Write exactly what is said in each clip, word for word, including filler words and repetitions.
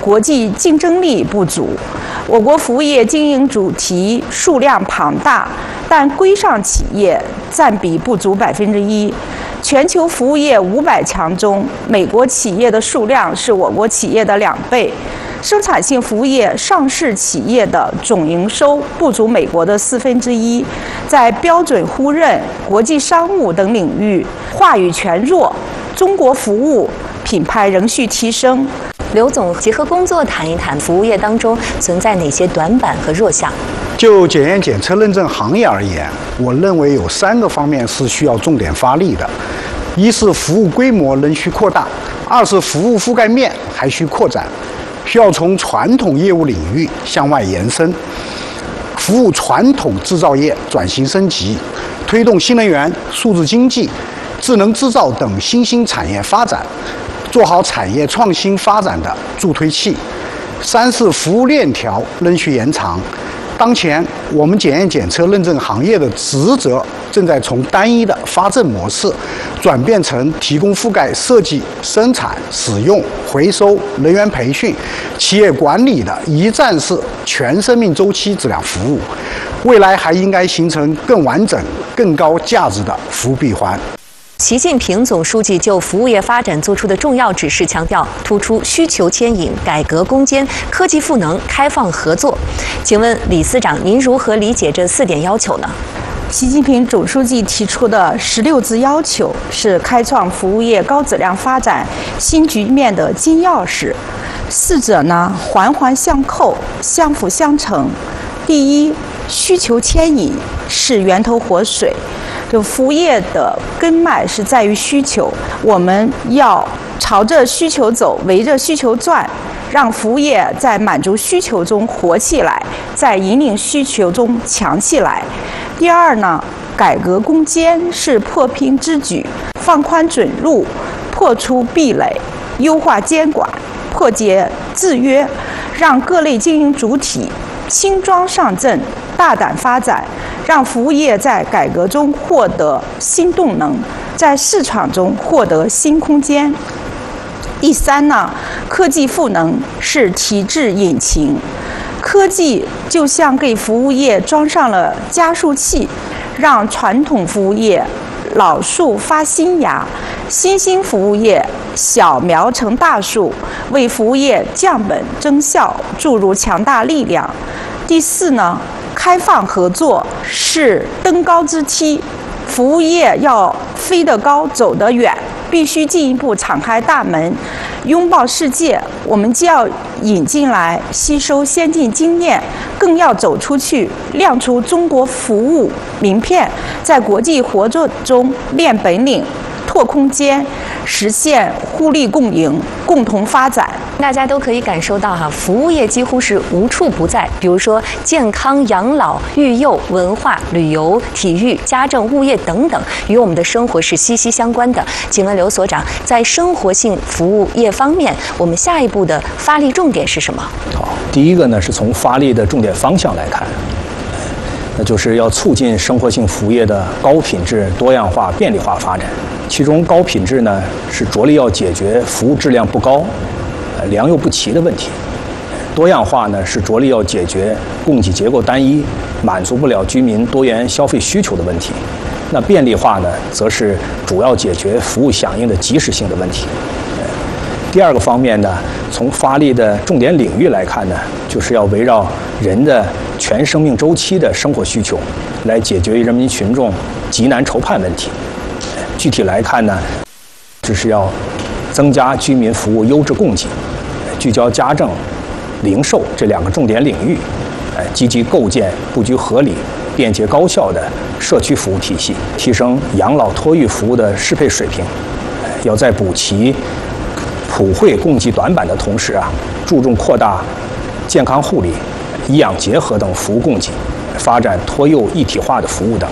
国际竞争力不足。我国服务业经营主题数量庞大，但规上企业占比不足百分之一。全球服务业五百强中，美国企业的数量是我国企业的两倍。生产性服务业上市企业的总营收不足美国的四分之一，在标准互认、国际商务等领域话语权弱，中国服务品牌仍需提升。 刘总结合工作谈一谈服务业当中存在哪些短板和弱项。 就检验检测认证行业而言，我认为有三个方面是需要重点发力的：一是服务规模仍需扩大；二是服务覆盖面还需扩展，需要从传统业务领域向外延伸，服务传统制造业转型升级，推动新能源、数字经济、智能制造等新兴产业发展，做好产业创新发展的助推器。三是服务链条仍需延长。当前，我们检验检测认证行业的职责正在从单一的发证模式，转变成提供覆盖设计、生产、使用、回收、人员培训、企业管理的一站式全生命周期质量服务。未来还应该形成更完整、更高价值的服务闭环。 习近平总书记就服务业发展作出的重要指示强调，突出需求牵引、改革攻坚、科技赋能、开放合作。请问李司长，您如何理解这四点要求呢？ 习近平总书记提出的十六字要求是开创服务业高质量发展新局面的金钥匙，四者呢环环相扣、相辅相成。第一，需求牵引是源头活水。就服务业的根脉是在于需求，我们要朝着需求走，围着需求转，让服务业在满足需求中活起来，在引领需求中强起来。第二呢，改革攻坚是破拼之举，放宽准入，破除壁垒，优化监管，破解制约，让各类经营主体轻装上阵，大胆发展，让服务业在改革中获得新动能，在市场中获得新空间。第三呢，科技赋能是提质引擎，科技就像给服务业装上了加速器，让传统服务业老树发新芽，新兴服务业小苗成大树，为服务业降本增效注入强大力量。第四呢，开放合作是登高之梯，服务业要飞得高走得远，必须进一步敞开大门，拥抱世界。我们既要引进来吸收先进经验，更要走出去，亮出中国服务名片，在国际合作中练本领、拓空间，实现互利共赢、共同发展。 大家都可以感受到哈，服务业几乎是无处不在。比如说健康、养老、育幼、文化、旅游、体育、家政、物业等等，与我们的生活是息息相关的。请问刘所长，在生活性服务业方面，我们下一步的发力重点是什么？ 好，第一个呢是从发力的重点方向来看，那就是要促进生活性服务业的高品质、多样化、便利化发展。其中高品质呢是着力要解决服务质量不高、呃良莠不齐的问题；多样化呢是着力要解决供给结构单一、满足不了居民多元消费需求的问题。那便利化呢，则是主要解决服务响应的及时性的问题。第二个方面呢，从发力的重点领域来看呢，就是要围绕人的全生命周期的生活需求，来解决人民群众急难愁盼问题。具体来看呢，就是要增加居民服务优质供给，聚焦家政、零售这两个重点领域，哎，积极构建布局合理、便捷高效的社区服务体系，提升养老托育服务的适配水平。要在补齐普惠供给短板的同时啊，注重扩大健康护理、医养结合等服务供给，发展托幼一体化的服务等，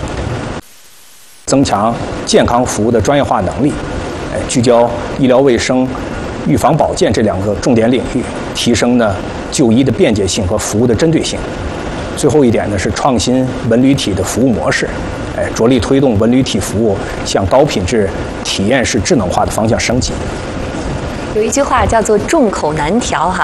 增强健康服务的专业化能力，聚焦医疗卫生、预防保健这两个重点领域，提升呢就医的便捷性和服务的针对性。最后一点呢是创新文旅体的服务模式，哎，着力推动文旅体服务向高品质体验式智能化的方向升级。 有一句话叫做众口难调哈。